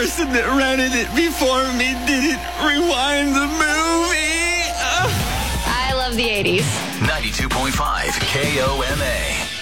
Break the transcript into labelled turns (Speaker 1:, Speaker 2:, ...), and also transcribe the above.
Speaker 1: person that rented it before me didn't rewind the movie.
Speaker 2: I love the 80s.
Speaker 3: 92.5 KOMA.